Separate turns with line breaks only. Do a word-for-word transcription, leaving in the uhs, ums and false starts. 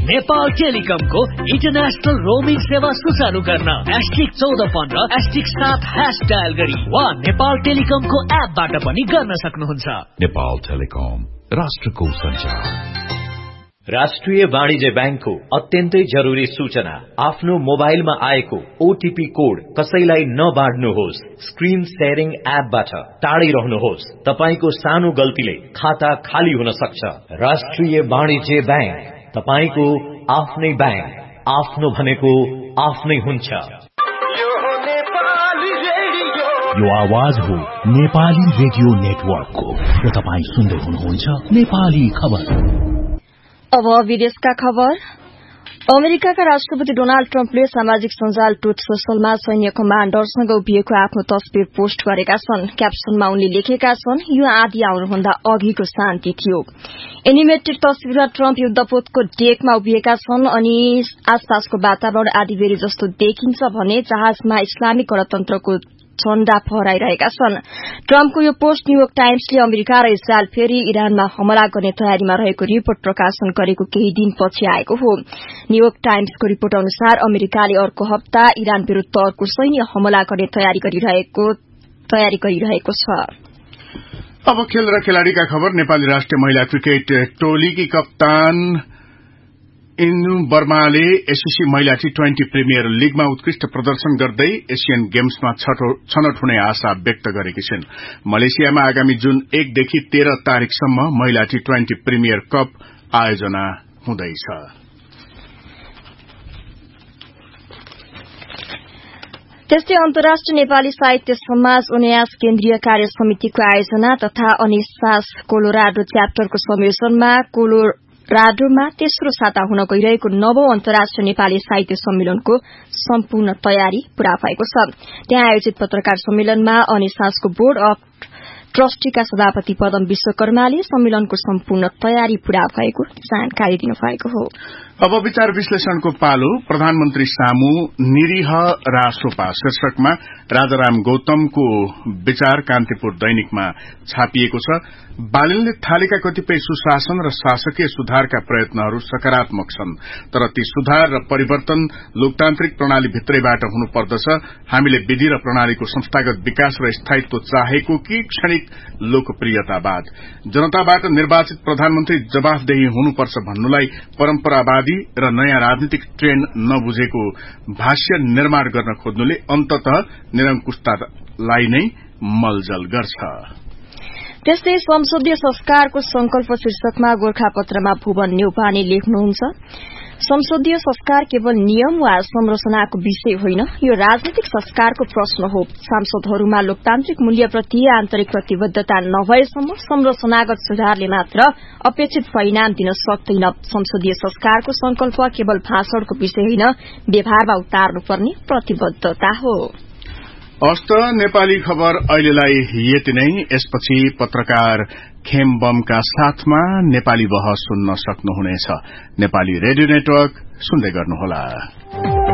Nepal टेलिकमको international roaming सेवा सुचारू गर्न एस्ट्रिक चौध पन्ध्र एस्ट्रिक सात ह्यास डायल गरी वा नेपाल टेलिकमको एपबाट पनि गर्न सक्नुहुन्छ।
नेपाल टेलिकम, राष्ट्रको सञ्चार।
राष्ट्रिय वाणिज्य बैंकको अत्यन्तै जरुरी सूचना। आफ्नो मोबाइलमा आएको ओटीपी कोड कसैलाई नबाड्नुहोस्। स्क्रिन शेयरिङ एपबाट टाढै रहनुहोस्। तपाईको सानो गल्तीले खाता खाली हुन सक्छ। राष्ट्रिय वाणिज्य बैंक, तपाईको आफ्नै बैंक। आफ्नो भनेको आफ्नै हुन्छ।
यो आवाज हो नेपाली रेडियो नेटवर्कको र तपाई सुन्दै हुनुहुन्छ नेपाली खबर।
अब विदेशका खबर। अमेरिकाका राष्ट्रपति डोनाल्ड ट्रम्पले सामाजिक सञ्जाल ट्रुथ सोशलमा सैन्य कमाण्डरसँग उभिएको आफ्नो तस्बिर पोस्ट गरेका छन्। क्याप्सनमा उनले लेखेका छन्, यो आदि आउनुभन्दा अघिको शान्ति थियो। एनिमेटेड तस्बिरमा ट्रम्प युद्धपोतको डेकमा उभिएका छन् अनि आसपासको वातावरण आदिबेरी जस्तो देखिन्छ भने जहाजमा इस्लामिक गणतन्त्रको झण्डा फहराइरहेका छन्। ट्रम्पको यो पोस्ट न्यूयोर्क टाइम्सले अमेरिका र इजरायल फेरि इरानमा हमला गर्ने तयारीमा रहेको रिपोर्ट प्रकाशन गरेको केही दिनपछि आएको हो। न्यूयोर्क टाइम्सको रिपोर्ट अनुसार अमेरिकाले अर्को हप्ता इरान विरूद्ध अर्को सैन्य हमला गर्ने तयारी गरिरहेको तयारी गरिरहेको छ।
अब खेल र खेलाड़ीका खबर। नेपाली राष्ट्रिय महिला क्रिकेट टोलीकी कप्तान इन्नु बर्माले एससीसी महिला टी ट्वेन्टी प्रिमियर लीगमा उत्कृष्ट प्रदर्शन गर्दै एशियन गेम्समा छनौट हुने आशा व्यक्त गरेकी छिन्। मलेसियामा आगामी जुन एकदेखि तेह्र तारीकसम्म महिला टी ट्वेन्टी प्रिमियर कप आयोजना हुँदैछ।
त्यस्तै अन्तर्राष्ट्रिय नेपाली साहित्य समाज उन्यास केन्द्रीय कार्य समितिको आयोजना तथा अनिसास कोलोराडो च्याप्टरको संयोजनमा कोलो राडोमा तेस्रो साता हुन गइरहेको नवौं अन्तर्राष्ट्रिय नेपाली साहित्य सम्मेलनको सम्पूर्ण तयारी पूरा भएको छ। त्यहाँ आयोजित पत्रकार सम्मेलनमा अनिसासको बोर्ड अफ ट्रस्टीका सभापति पदम विश्वकर्माले सम्मेलनको सम्पूर्ण तयारी पूरा भएको जानकारी दिनुभएको हो।
अब विचार विश्लेषणको पालो। प्रधानमन्त्री सामु निरीह रासोपा शीर्षकमा राजाराम गौतमको विचार कान्तिपुर दैनिकमा छापिएको छ। बालिनले थालेका कतिपय सुशासन र शासकीय सुधारका प्रयत्नहरू सकारात्मक छन्, तर ती सुधार र परिवर्तन लोकतान्त्रिक प्रणाली भित्रैबाट हुनुपर्दछ। हामीले विधि र प्रणालीको संस्थागत विकास र स्थायित्व चाहेको कि क्षणिक लोकप्रियतावाद? जनताबाट निर्वाचित प्रधानमन्त्री जवाफदेही हुनुपर्छ भन्नुलाई परम्परावादी र नयाँ राजनीतिक ट्रेन्ड नबुझेको भाष्य निर्माण गर्न खोज्नुले अन्ततः निरंकुशतालाई नै मलजल गर्छ।
त्यस्तै संसदीय संस्कारको संकल्प शीर्षकमा गोर्खापत्रमा भुवन न्यौपाने लेख्नुहुन्छ, संसदीय संस्कार केवल नियम वा संरचनाको विषय होइन, यो राजनीतिक संस्कारको प्रश्न हो। सांसदहरूमा लोकतान्त्रिक मूल्यप्रति आन्तरिक प्रतिबद्धता नभएसम्म संरचनागत सुधारले मात्र अपेक्षित परिणाम दिन सक्दैन। संसदीय संस्कारको संकल्प केवल भाषणको विषय होइन, व्यवहारमा उतार्नुपर्ने प्रतिबद्धता हो।
हस्त नेपाली खबर अहिलेलाई यति नै। यसपछि पत्रकार खेमबमका साथमा नेपाली बहस सुन्न सक्नुहुनेछ। नेपाली रेडियो नेटवर्क सुन्दै गर्नुहोला।